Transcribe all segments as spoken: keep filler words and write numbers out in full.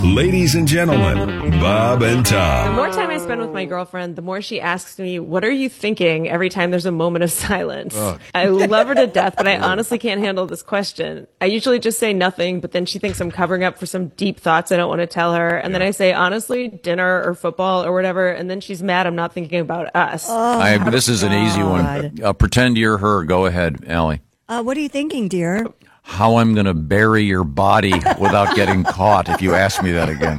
Ladies and gentlemen, Bob and The Tom. more time I spend with my girlfriend, the more she asks me, what are you thinking every time there's a moment of silence? Ugh. I love her to death, but I honestly can't handle this question. I usually just say nothing, but then she thinks I'm covering up for some deep thoughts I don't want to tell her. And then I say, honestly, dinner or football or whatever. And then she's mad I'm not thinking about us. I, this is an easy one. Uh, pretend you're her. Go ahead, Allie. Uh, what are you thinking, dear? How I'm going to bury your body without getting caught if you ask me that again.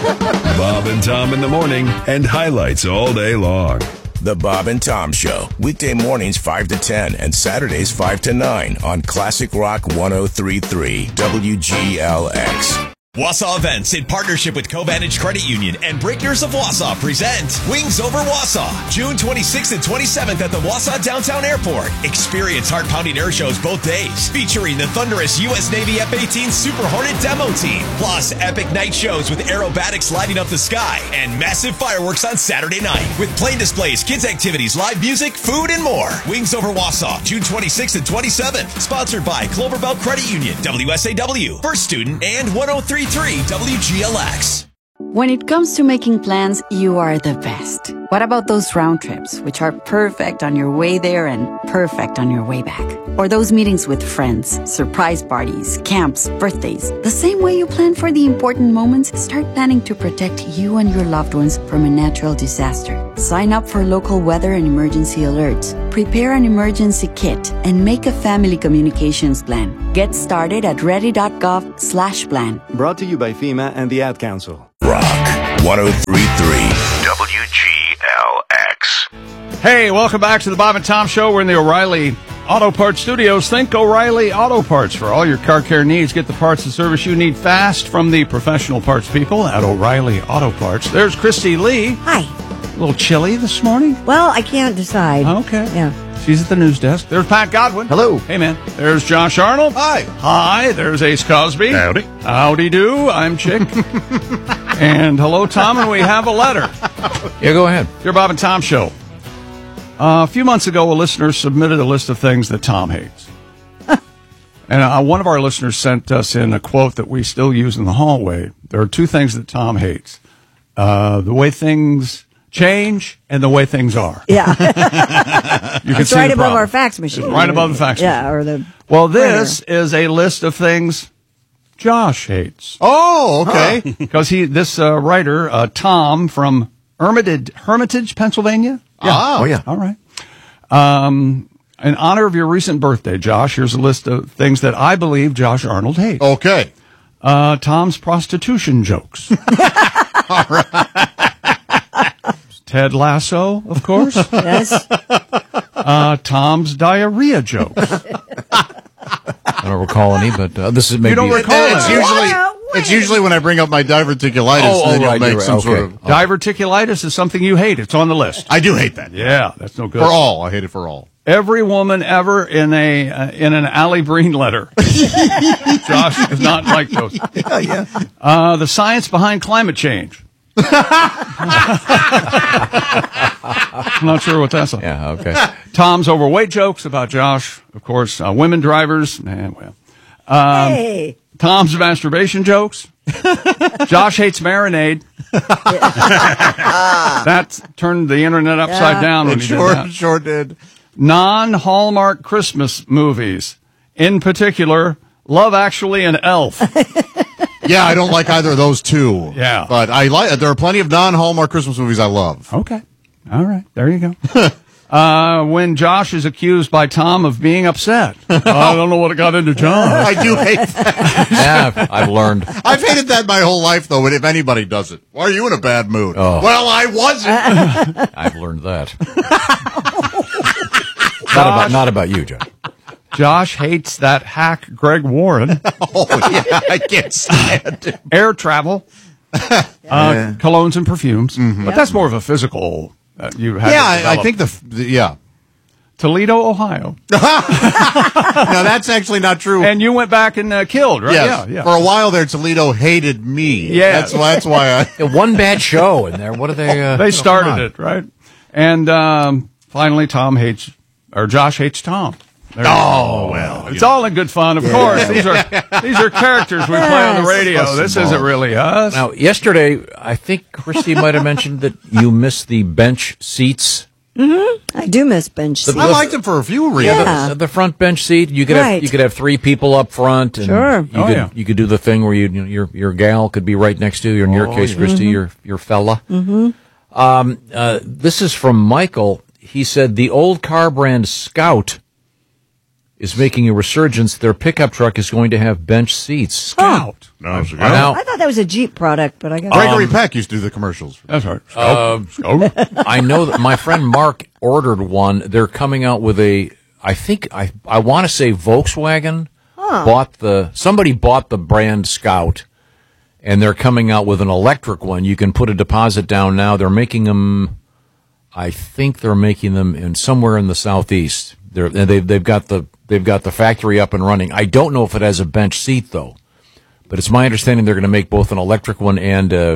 Bob and Tom in the morning and highlights all day long. The Bob and Tom Show, weekday mornings five to ten and Saturdays five to nine on Classic Rock one oh three point three W G L X. Wausau Events, in partnership with Covantage Credit Union and Breakers of Wausau, present Wings Over Wausau, June twenty-sixth and twenty-seventh at the Wausau Downtown Airport. Experience heart-pounding air shows both days, featuring the thunderous U S Navy F eighteen Super Hornet demo team, plus epic night shows with aerobatics lighting up the sky, and massive fireworks on Saturday night, with plane displays, kids activities, live music, food, and more. Wings Over Wausau, June twenty-sixth and twenty-seventh, sponsored by Cloverbelt Credit Union, W S A W, First Student, and one oh three point three W G L X. When it comes to making plans, you are the best. What about those round trips, which are perfect on your way there and perfect on your way back? Or those meetings with friends, surprise parties, camps, birthdays. The same way you plan for the important moments, start planning to protect you and your loved ones from a natural disaster. Sign up for local weather and emergency alerts. Prepare an emergency kit and make a family communications plan. Get started at ready.gov slash plan. Brought to you by FEMA and the Ad Council. Rock one oh three point three W G L X. Hey, welcome back to the Bob and Tom Show. We're in the O'Reilly Auto Parts Studios. Think O'Reilly Auto Parts for all your car care needs. Get the parts and service you need fast from the professional parts people at O'Reilly Auto Parts. There's Christy Lee. Hi. A little chilly this morning? Well, I can't decide. Okay. Yeah. She's at the news desk. There's Pat Godwin. Hello. Hey, man. There's Josh Arnold. Hi. Hi. There's Ace Cosby. Howdy. Howdy do. I'm Chick. And hello, Tom, and we have a letter. Yeah, go ahead. Dear Bob and Tom Show. Uh, a few months ago, a listener submitted a list of things that Tom hates. And uh, one of our listeners sent us in a quote that we still use in the hallway. There are two things that Tom hates. Uh, the way things change and the way things are. Yeah. You can It's see right the above problem. our fax machine. It's right above the fax machine. Yeah, or the... Well, this is a list of things Josh hates. Oh, okay. Because he, this uh, writer, uh, Tom from Hermitage, Hermitage, Pennsylvania. Yeah. Ah. Oh, yeah. All right. Um, in honor of your recent birthday, Josh, here's a list of things that I believe Josh Arnold hates. Okay. Uh, Tom's prostitution jokes. All right. Ted Lasso, of course. Yes. Uh, Tom's diarrhea jokes. I don't recall any, but uh, this is maybe... You don't recall It's any? usually Wow, wait. it's usually when I bring up my diverticulitis, Oh, and then oh, you'll right, make you're some right. sort Okay. of. Diverticulitis is something you hate. It's on the list. I do hate that. Yeah, that's no good. For all, I hate it for all. Every woman ever in a uh, in an Allie Breen letter. Josh does not like those. Yeah, yeah. Uh, the science behind climate change. I'm not sure what that's like. Yeah, okay. Tom's overweight jokes about Josh, of course. Uh, women drivers. Eh, well. Um, Hey. Tom's masturbation jokes. Josh hates marinade. That turned the internet upside Yeah. down when It he sure, did that. sure did. Non-Hallmark Christmas movies. In particular, Love Actually and Elf. Yeah, I don't like either of those two. Yeah. But I like. There are plenty of non-Hallmark Christmas movies I love. Okay. All right. There you go. Uh, when Josh is accused by Tom of being upset. I don't know what got into John. I do hate that. Yeah, I've, I've learned. I've hated that my whole life, though, if anybody does it. Why are you in a bad mood? Oh. Well, I wasn't. I've learned that. Not about, not about you, John. Josh hates that hack Greg Warren. Oh, yeah, I can't stand it. Air travel. Uh, colognes and perfumes. But that's more of a physical... Uh, you had Yeah, to I, I develop. think the, f- the yeah. Toledo, Ohio. No, that's actually not true. And you went back and uh, killed, right? Yes. Yeah, yeah. For a while there, Toledo hated me. Yeah. That's why, that's why I... Yeah, one bad show in there. What are they? Uh, They started come on. it, right? And um, finally, Tom hates, or Josh hates Tom. There you Oh, go. well, It's you all in good fun, of course. These are these are characters we play on the radio. Yes. This isn't really us. Now, yesterday, I think Christy might have mentioned that you missed the bench seats. I do miss bench seats. I liked him for a few reasons. Yeah. The, the front bench seat. You could have Right. you could have three people up front. And Sure. You Oh, could yeah. you could do the thing where you, you know, your your gal could be right next to you. Or in your Oh, case, yeah. Christy, your your fella. Mm-hmm. Um, uh, this is from Michael. He said the old car brand Scout is making a resurgence. Their pickup truck is going to have bench seats. Scout. No, it's a Now, I thought that was a Jeep product, but I got Gregory Peck used to do the commercials. That's right. Uh, Scout. I know that my friend Mark ordered one. They're coming out with a, I think, I I want to say Volkswagen bought the, somebody bought the brand Scout, and they're coming out with an electric one. You can put a deposit down now. They're making them, I think they're making them in somewhere in the southeast. They're, and they've, they've got the, they've got the factory up and running. I don't know if it has a bench seat though, but it's my understanding they're going to make both an electric one and uh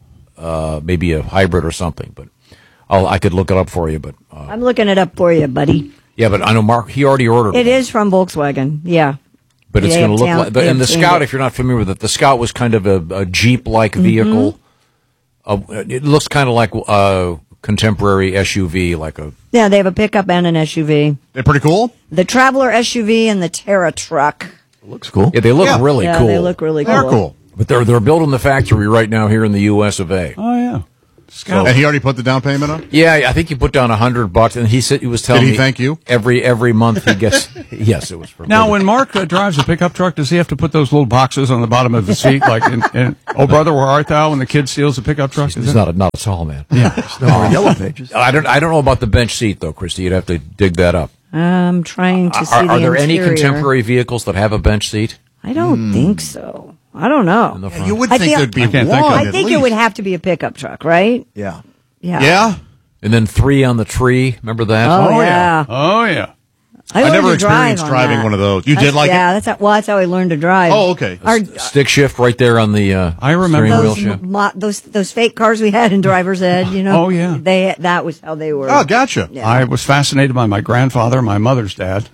uh, maybe a hybrid or something. But I'll, I could look it up for you. But uh, I'm looking it up for you, buddy. yeah, but I know Mark, he already ordered It one. is from Volkswagen. Yeah. But it's They going to have look town- like, they the, and have the changed Scout, it. if you're not familiar with it, the Scout was kind of a, a Jeep-like vehicle. Uh, it looks kind of like a contemporary S U V, like a, Yeah, they have a pickup and an S U V. They're pretty cool. The Traveler S U V and the Terra truck. Looks cool. yeah, they look Yeah. really yeah, cool. they look really They're cool. cool. But they're, they're building the factory right now here in the U S of A. Oh, yeah. Scout. And he already put the down payment on? Yeah, I think he put down a hundred bucks, and he said he was telling Did he me thank you? every every month he gets. Yes, it was for Now, when Mark uh, drives a pickup truck, does he have to put those little boxes on the bottom of the seat, like in, in "Oh Brother, Where Art Thou?" when the kid steals a pickup truck? Is He's it? not a, not a tall man. Yeah, Yellow Pages. I don't I don't know about the bench seat though, Christy. You'd have to dig that up. I'm trying to see Are, the are there any interior. contemporary vehicles that have a bench seat? I don't think so. I don't know. In the Yeah, front? you would I think feel- there'd be I one. can't think of I at think it least. would have to be a pickup truck, right? Yeah. Yeah. Yeah. And then three on the tree. Remember that? Oh, yeah. Oh, yeah. I, I learned never to drive experienced on driving that. one of those. You That's- did like yeah, it? that's how, well, that's how I learned to drive. Oh, okay. Our, Stick shift right there on the uh, I remember steering those, wheel shift. mo- those those fake cars we had in driver's ed, you know. Oh, yeah. They that was how they were. Oh, gotcha. Yeah. I was fascinated by my grandfather, my mother's dad,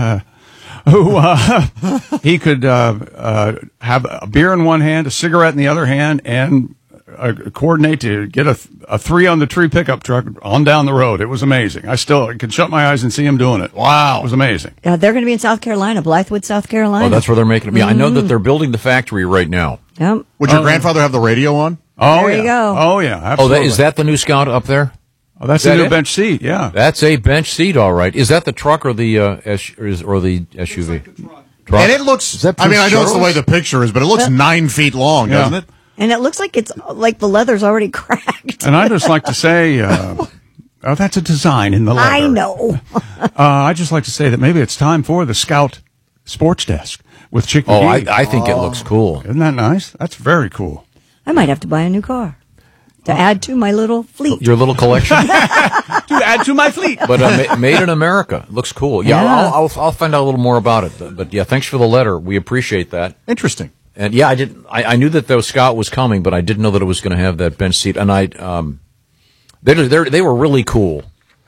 who uh, he could uh, uh, have a beer in one hand, a cigarette in the other hand, and uh, coordinate to get a, a three on the tree pickup truck on down the road. It was amazing. I still I could shut my eyes and see him doing it. Wow, it was amazing. Yeah, they're going to be in South Carolina, Blythewood, South Carolina. Oh, that's where they're making them. Yeah, I know Mm-hmm. that they're building the factory right now. Yep. Would your grandfather have the radio on? Oh, There yeah. you go. Oh, yeah. Oh, Absolutely. that, is that the new Scout up there? Oh, that's is that the new it? bench seat. Yeah. That's a bench seat, all right. Is that the truck or the uh, S, or, is, or the S U V? Truck. And it looks, that I mean, I Prince know it's the way Charles? the picture is, but it looks nine feet long, Yeah. doesn't it? And it looks like it's like the leather's already cracked. And I just like to say, uh, oh, that's a design in the leather. I know. Uh, I just like to say that maybe it's time for the Scout Sports Desk with Chicky Oh, I, D. I think it looks cool. Isn't that nice? That's very cool. I might have to buy a new car to add to my little fleet. Your little collection, To add to my fleet. but uh, ma- made in America. It looks cool. Yeah, Yeah. I'll, I'll I'll find out a little more about it. But, but yeah, thanks for the letter. We appreciate that. Interesting. And yeah, I didn't. I, I knew that the Scout was coming, but I didn't know that it was going to have that bench seat. And I, um, they they they were really cool.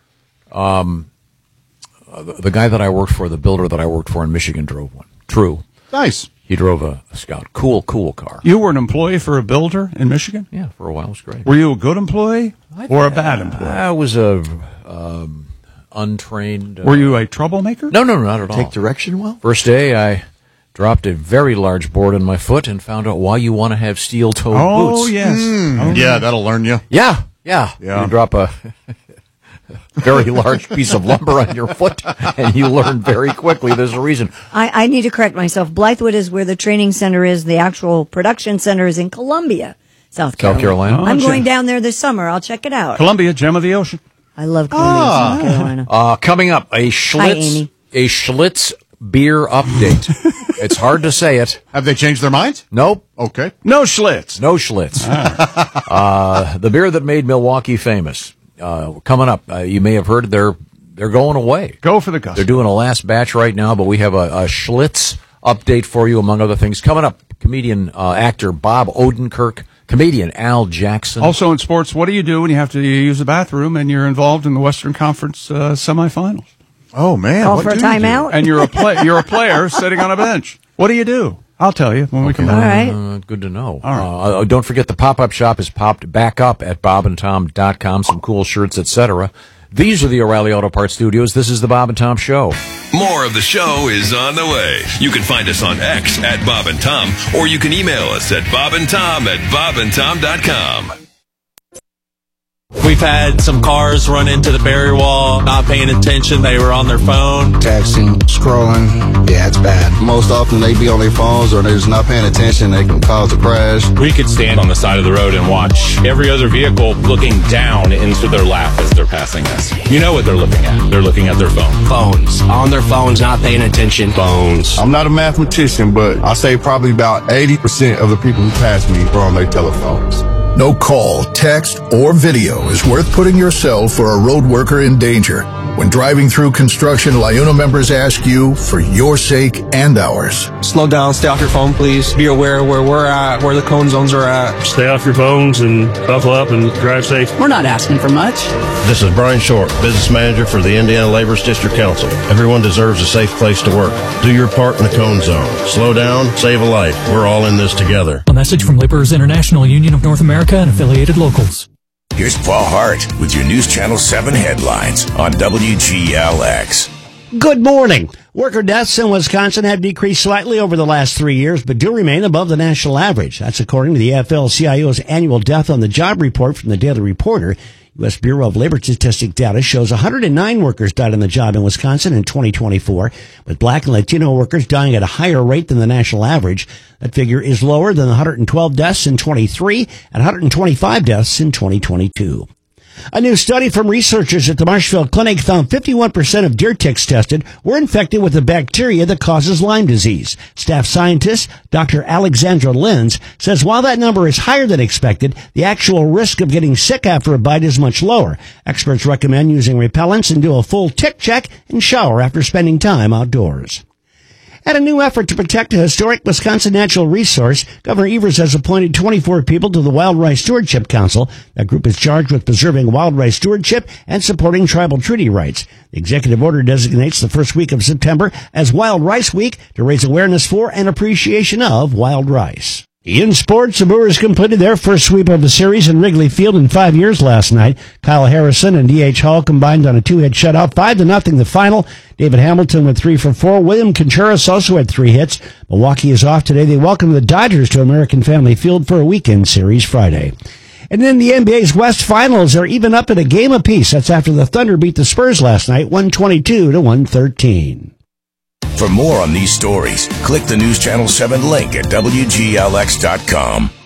Um, uh, the, the guy that I worked for, the builder that I worked for in Michigan, drove one. True, Nice. he drove a, a Scout. Cool, cool car. You were an employee for a builder in Michigan? Yeah, for a while it was great. Were you a good employee or a bad employee? I was a um, untrained. Uh, Were you a troublemaker? No, no, no, not at all. Take direction well? First day, I dropped a very large board on my foot and found out why you want to have steel-toed Oh, boots. yes. Oh, Yeah, that'll learn you. Yeah, yeah. Yeah. You drop a very large piece of lumber on your foot, and you learn very quickly there's a reason. I, I need to correct myself. Blythewood is where the training center is. The actual production center is in Columbia, South Carolina. South Carolina? Oh, I'm gem- going down there this summer. I'll check it out. Columbia, gem of the ocean. I love Columbia, South Carolina. Uh, coming up, a Hi, Schlitz, Amy. a Schlitz beer update. It's hard to say it. Have they changed their minds? Nope. Okay. No Schlitz. No Schlitz. uh, the beer that made Milwaukee famous. Uh, coming up, uh, you may have heard they're they're going away. Go for the gusto. They're doing a last batch right now, but we have a, a Schlitz update for you, among other things. Coming up, comedian, uh, actor Bob Odenkirk, comedian Al Jackson. Also in sports, what do you do when you have to use the bathroom and you're involved in the Western Conference uh, semifinals? Oh, man. Call what for a do you do? timeout? And you're a play, you're a player sitting on a bench. What do you do? I'll tell you when we come All back. right. Uh, good to know. All right. Uh, don't forget the pop-up shop is popped back up at bob and tom dot com. Some cool shirts, et cetera. These are the O'Reilly Auto Parts Studios. This is the Bob and Tom Show. More of the show is on the way. You can find us on X at Bob and Tom, or you can email us at bob and tom at bob and tom dot com. We've had some cars run into the barrier wall, not paying attention. They were on their phone. Texting, scrolling. Yeah, it's bad. Most often they be on their phones or they're just not paying attention. They can cause a crash. We could stand on the side of the road and watch every other vehicle looking down into their lap as they're passing us. You know what they're looking at. They're looking at their phone. Phones. On their phones, not paying attention. Phones. I'm not a mathematician, but I say probably about eighty percent of the people who pass me were on their telephones. No call, text, or video is worth putting yourself or a road worker in danger. When driving through construction, LIUNA members ask you for your sake and ours. Slow down, stay off your phone, please. Be aware where we're at, where the cone zones are at. Stay off your phones and buckle up and drive safe. We're not asking for much. This is Brian Short, business manager for the Indiana Labor's District Council. Everyone deserves a safe place to work. Do your part in the cone zone. Slow down, save a life. We're all in this together. A message from Laborers International Union of North America and affiliated locals. Here's Paul Hart with your News Channel seven headlines on W G L X. Good morning. Worker deaths in Wisconsin have decreased slightly over the last three years, but do remain above the national average. That's according to the A F L C I O's annual Death on the Job report from the Daily Reporter. U S Bureau of Labor Statistics data shows one hundred nine workers died on the job in Wisconsin in twenty twenty-four, with Black and Latino workers dying at a higher rate than the national average. That figure is lower than the one hundred twelve deaths in twenty-three and one hundred twenty-five deaths in twenty twenty-two. A new study from researchers at the Marshfield Clinic found fifty-one percent of deer ticks tested were infected with the bacteria that causes Lyme disease. Staff scientist Doctor Alexandra Lenz says while that number is higher than expected, the actual risk of getting sick after a bite is much lower. Experts recommend using repellents and do a full tick check and shower after spending time outdoors. And a new effort to protect a historic Wisconsin natural resource, Governor Evers has appointed twenty-four people to the Wild Rice Stewardship Council. That group is charged with preserving wild rice stewardship and supporting tribal treaty rights. The executive order designates the first week of September as Wild Rice Week to raise awareness for and appreciation of wild rice. In sports, the Brewers completed their first sweep of the series in Wrigley Field in five years last night. Kyle Harrison and D H Hall combined on a two-hit shutout, five to nothing the final. David Hamilton went three for four. William Contreras also had three hits. Milwaukee is off today. They welcome the Dodgers to American Family Field for a weekend series Friday. And then the N B A's West Finals are even up at a game apiece. That's after the Thunder beat the Spurs last night, one twenty-two to one thirteen. For more on these stories, click the News Channel seven link at W G L X dot com.